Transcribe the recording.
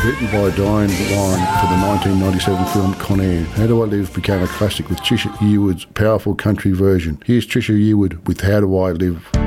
Written by Diane Warren for the 1997 film Con Air, How Do I Live became a classic with Trisha Yearwood's powerful country version. Here's Trisha Yearwood with How Do I Live.